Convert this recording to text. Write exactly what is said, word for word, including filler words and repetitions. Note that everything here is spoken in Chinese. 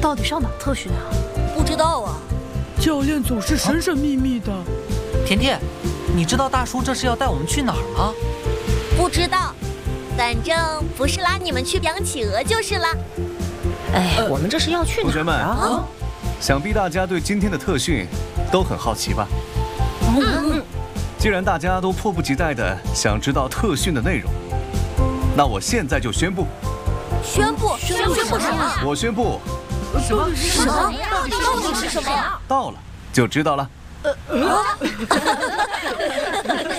到底是要哪特训啊？ 不知道啊。 教练总是神神秘秘的。 甜甜，你知道大叔这是要带我们去哪儿吗？ 不知道，反正不是拉你们去养企鹅就是了。 哎，呃、我们这是要去哪儿啊？同学们啊，想必大家对今天的特训都很好奇吧？ 嗯。 既然大家都迫不及待地想知道特训的内容，那我现在就宣布。 宣布？宣布什么？ 我宣布。 什么？什么？到底到底是什么呀？ 到了就知道了。呃。